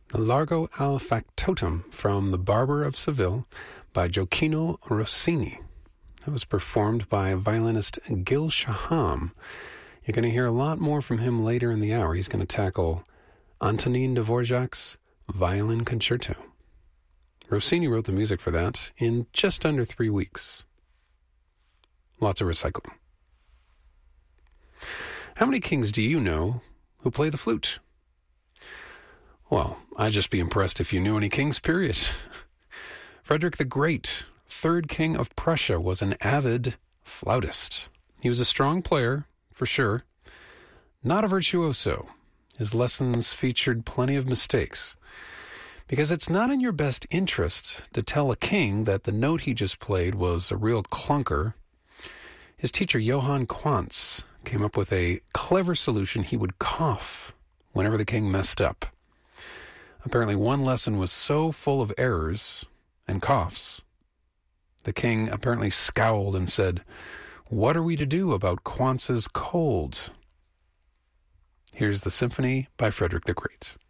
the Largo al Factotum from The Barber of Seville by Gioacchino Rossini. That was performed by violinist Gil Shaham. You're going to hear a lot more from him later in the hour. He's going to tackle Antonin Dvorak's Violin Concerto. Rossini wrote the music for that in just under 3 weeks. Lots of recycling. How many kings do you know who play the flute? Well, I'd just be impressed if you knew any kings, period. Frederick the Great, third king of Prussia, was an avid flautist. He was a strong player, for sure. Not a virtuoso. His lessons featured plenty of mistakes. Because it's not in your best interest to tell a king that the note he just played was a real clunker. His teacher, Johann Quantz, came up with a clever solution. He would cough whenever the king messed up. Apparently, one lesson was so full of errors and coughs, the king apparently scowled and said, "What are we to do about Quantz's cold?" Here's the symphony by Frederick the Great.